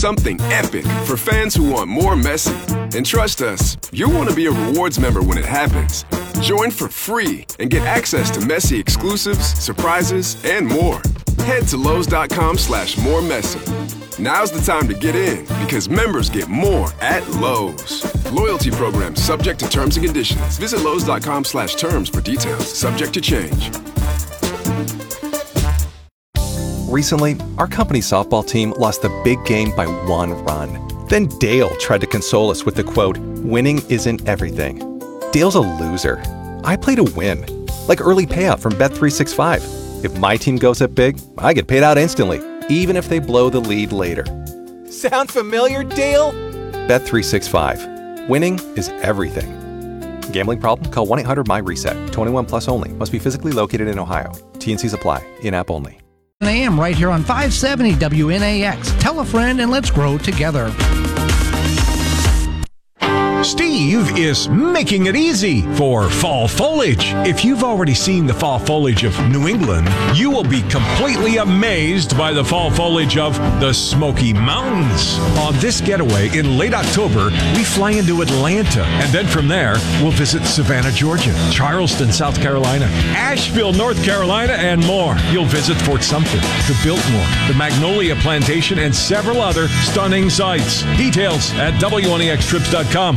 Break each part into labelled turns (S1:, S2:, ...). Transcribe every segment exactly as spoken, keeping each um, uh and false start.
S1: Something epic for fans who want more Messi. And trust us, you'll want to be a rewards member when it happens. Join for free and get access to Messi exclusives, surprises, and more. Head to Lowe's.com slash more Messi. Now's the time to get in because members get more at Lowe's. Loyalty program subject to terms and conditions. Visit Lowe's.com slash terms for details. Subject to change.
S2: Recently, our company softball team lost the big game by one run. Then Dale tried to console us with the quote, "Winning isn't everything." Dale's a loser. I play to win. Like early payout from Bet three sixty-five. If my team goes up big, I get paid out instantly, even if they blow the lead later. Sound familiar, Dale? Bet three sixty-five. Winning is everything. Gambling problem? Call one eight hundred M Y reset. twenty-one plus only. Must be physically located in Ohio. T and Cs apply. In-app only.
S3: A M right here on five seventy W N A X. Tell a friend and let's grow together.
S4: Steve is making it easy for fall foliage. If you've already seen the fall foliage of New England, you will be completely amazed by the fall foliage of the Smoky Mountains. On this getaway in late October, we fly into Atlanta, and then from there, we'll visit Savannah, Georgia, Charleston, South Carolina, Asheville, North Carolina, and more. You'll visit Fort Sumter, the Biltmore, the Magnolia Plantation, and several other stunning sights. Details at W N A X trips dot com.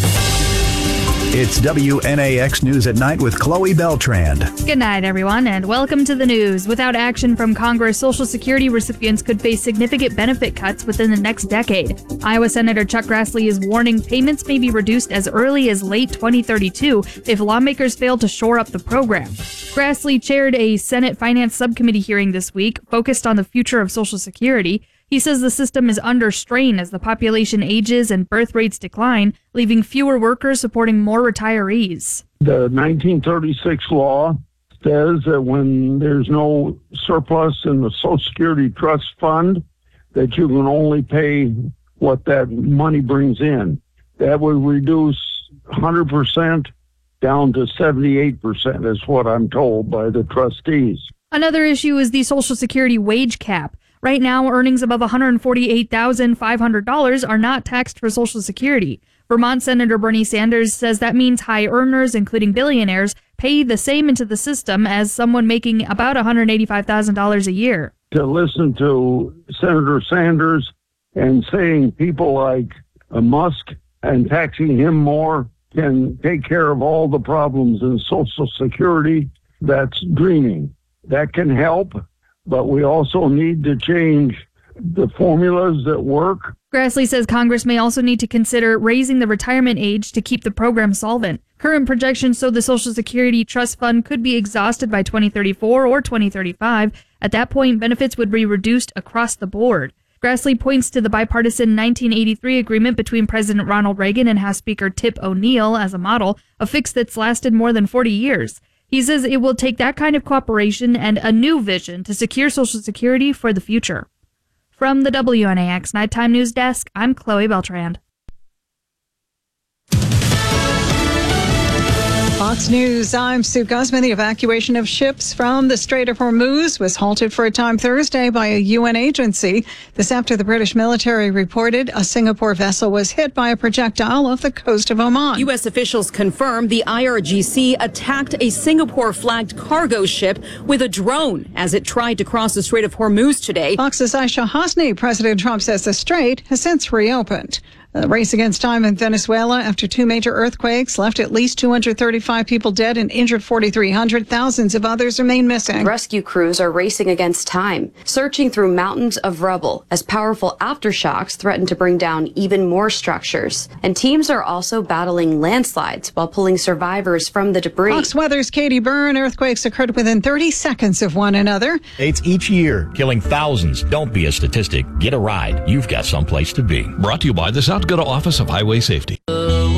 S5: It's W N A X News at Night with Chloe Beltrand.
S6: Good night, everyone, and welcome to the news. Without action from Congress, Social Security recipients could face significant benefit cuts within the next decade. Iowa Senator Chuck Grassley is warning payments may be reduced as early as late twenty thirty-two if lawmakers fail to shore up the program. Grassley chaired a Senate Finance Subcommittee hearing this week focused on the future of Social Security. He says the system is under strain as the population ages and birth rates decline, leaving fewer workers supporting more retirees.
S7: The nineteen thirty-six law says that when there's no surplus in the Social Security Trust Fund, that you can only pay what that money brings in. That would reduce one hundred percent down to seventy-eight percent is what I'm told by the trustees.
S6: Another issue is the Social Security wage cap. Right now, earnings above one hundred forty-eight thousand five hundred dollars are not taxed for Social Security. Vermont Senator Bernie Sanders says that means high earners, including billionaires, pay the same into the system as someone making about one hundred eighty-five thousand dollars a year.
S7: To listen to Senator Sanders and saying people like uh, Musk and taxing him more can take care of all the problems in Social Security, that's dreaming. That can help. But we also need to change the formulas that work.
S6: Grassley says Congress may also need to consider raising the retirement age to keep the program solvent. Current projections show the Social Security Trust Fund could be exhausted by twenty thirty-four or twenty thirty-five. At that point, benefits would be reduced across the board. Grassley points to the bipartisan nineteen eighty-three agreement between President Ronald Reagan and House Speaker Tip O'Neill as a model, a fix that's lasted more than forty years. He says it will take that kind of cooperation and a new vision to secure Social Security for the future. From the W N A X Nighttime News Desk, I'm Chloe Beltrand.
S8: Fox News, I'm Sue Guzman. The evacuation of ships from the Strait of Hormuz was halted for a time Thursday by a U N agency. This after the British military reported a Singapore vessel was hit by a projectile off the coast of Oman.
S9: U S officials confirmed the I R G C attacked a Singapore-flagged cargo ship with a drone as it tried to cross the Strait of Hormuz today.
S8: Fox's Aisha Hasni. President Trump says the strait has since reopened. The race against time in Venezuela after two major earthquakes left at least two hundred thirty-five people dead and injured forty-three hundred. Thousands of others remain missing.
S10: Rescue crews are racing against time, searching through mountains of rubble as powerful aftershocks threaten to bring down even more structures. And teams are also battling landslides while pulling survivors from the debris.
S8: Fox Weather's Katie Byrne. Earthquakes occurred within thirty seconds of one another.
S11: It's each year, killing thousands. Don't be a statistic. Get a ride. You've got someplace to be.
S12: Brought to you by the South Dakota Office of Highway Safety.